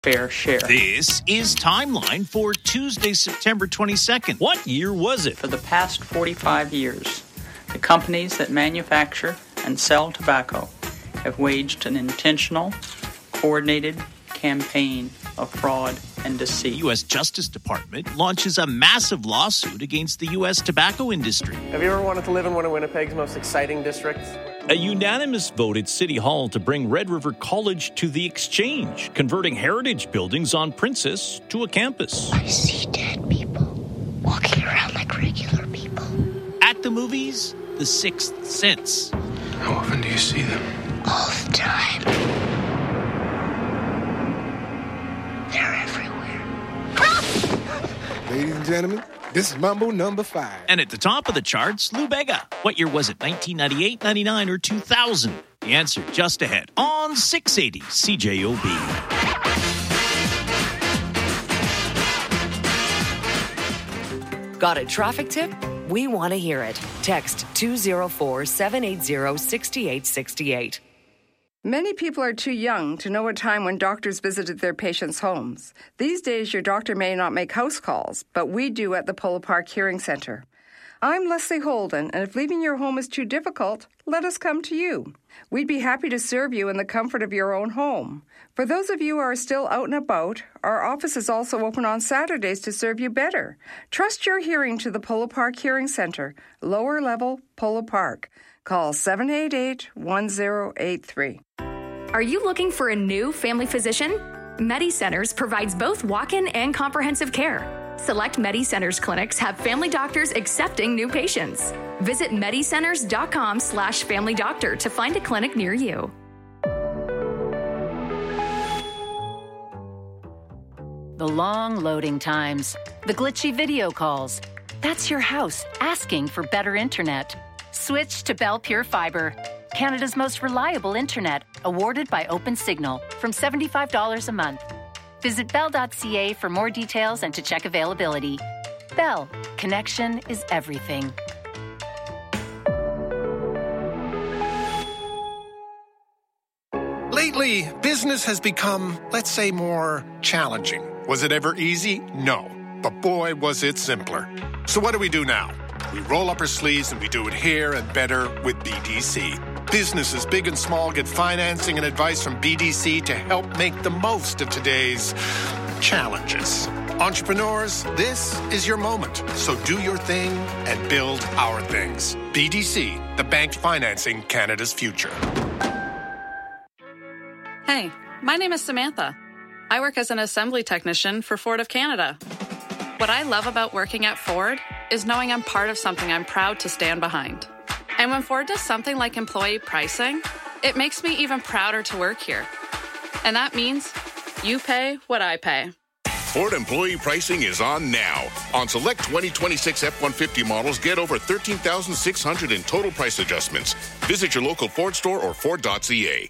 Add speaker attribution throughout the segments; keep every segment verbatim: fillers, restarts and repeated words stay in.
Speaker 1: fair share.
Speaker 2: This is Timeline for Tuesday, September twenty-second. What year was it?
Speaker 1: For the past forty-five years, the companies that manufacture and sell tobacco have waged an intentional, coordinated campaign of fraud and deceit.
Speaker 2: The U S Justice Department launches a massive lawsuit against the U S tobacco industry.
Speaker 3: Have you ever wanted to live in one of Winnipeg's most exciting districts?
Speaker 4: A unanimous vote at City Hall to bring Red River College to the Exchange, converting heritage buildings on Princess to a campus.
Speaker 5: I see dead people walking around like regular people.
Speaker 2: At the movies, The Sixth Sense.
Speaker 6: How often do you see them?
Speaker 5: All the time. They're everywhere.
Speaker 7: Ladies and gentlemen, this is Mambo number five.
Speaker 2: And at the top of the charts, Lou Bega. What year was it, nineteen ninety-eight, ninety-nine, or two thousand? The answer just ahead on six eighty C J O B.
Speaker 8: Got a traffic tip? We want to hear it. Text two oh four, seven eight zero, six eight six eight.
Speaker 9: Many people are too young to know a time when doctors visited their patients' homes. These days, your doctor may not make house calls, but we do at the Polo Park Hearing Center. I'm Leslie Holden, and if leaving your home is too difficult, let us come to you. We'd be happy to serve you in the comfort of your own home. For those of you who are still out and about, our office is also open on Saturdays to serve you better. Trust your hearing to the Polo Park Hearing Center, lower level Polo Park. Call seven eight eight, one zero eight three.
Speaker 10: Are you looking for a new family physician? MediCenters provides both walk-in and comprehensive care. Select MediCenters clinics have family doctors accepting new patients. Visit medicenters.com slash family doctor to find a clinic near you.
Speaker 11: The long loading times, the glitchy video calls. That's your house asking for better internet. Switch to Bell Pure Fiber, Canada's most reliable internet, awarded by OpenSignal, from seventy-five dollars a month. Visit bell dot c a for more details and to check availability. Bell, connection is everything.
Speaker 12: Lately, business has become, let's say, more challenging. Was it ever easy? No. But boy, was it simpler. So what do we do now? We roll up our sleeves and we do it here and better with B D C. Businesses big and small get financing and advice from B D C to help make the most of today's challenges. Entrepreneurs, this is your moment. So do your thing and build our things. B D C, the bank financing Canada's future.
Speaker 13: Hey, my name is Samantha. I work as an assembly technician for Ford of Canada. What I love about working at Ford is knowing I'm part of something I'm proud to stand behind. And when Ford does something like employee pricing, it makes me even prouder to work here. And that means you pay what I pay.
Speaker 14: Ford employee pricing is on now. On select twenty twenty-six F one fifty models, get over thirteen thousand six hundred dollars in total price adjustments. Visit your local Ford store or Ford dot c a.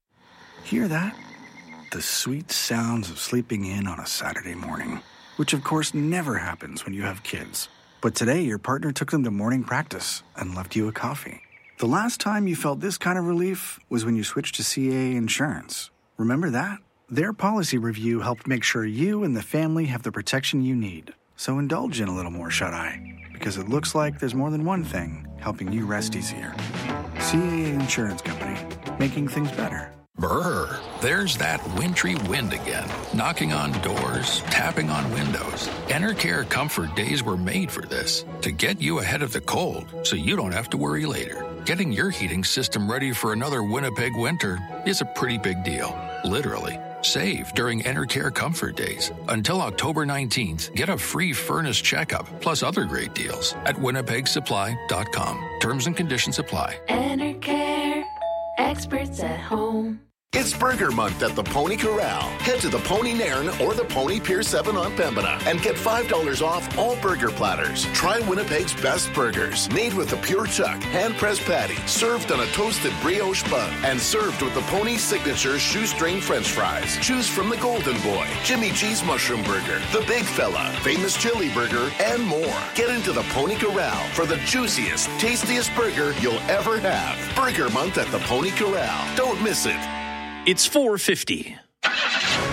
Speaker 15: Hear that? The sweet sounds of sleeping in on a Saturday morning, which of course never happens when you have kids. But today, your partner took them to morning practice and left you a coffee. The last time you felt this kind of relief was when you switched to C A A Insurance. Remember that? Their policy review helped make sure you and the family have the protection you need. So indulge in a little more shut-eye, because it looks like there's more than one thing helping you rest easier. C A A Insurance Company, making things better.
Speaker 16: Brr, there's that wintry wind again, knocking on doors, tapping on windows. Enercare Comfort Days were made for this, to get you ahead of the cold so you don't have to worry later. Getting your heating system ready for another Winnipeg winter is a pretty big deal, literally. Save during Enercare Comfort Days. Until October nineteenth, get a free furnace checkup, plus other great deals at winnipeg supply dot com. Terms and conditions apply.
Speaker 17: Enercare, experts at home.
Speaker 18: It's Burger Month at the Pony Corral. Head to the Pony Nairn or the Pony Pier seven on Pembina and get five dollars off all burger platters. Try Winnipeg's best burgers, made with a pure chuck, hand-pressed patty, served on a toasted brioche bun, and served with the Pony Signature shoestring French fries. Choose from the Golden Boy, Jimmy Cheese Mushroom Burger, the Big Fella, Famous Chili Burger, and more. Get into the Pony Corral for the juiciest, tastiest burger you'll ever have. Burger Month at the Pony Corral. Don't miss it.
Speaker 4: It's four fifty.